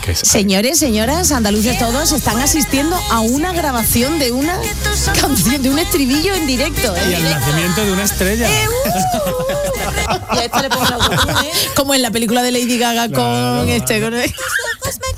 Señores, señoras, andaluces todos están asistiendo a una grabación de una canción, de un estribillo en directo. Y al nacimiento de una estrella. Y a esta le pongo la autotune, como en la película de Lady Gaga con este.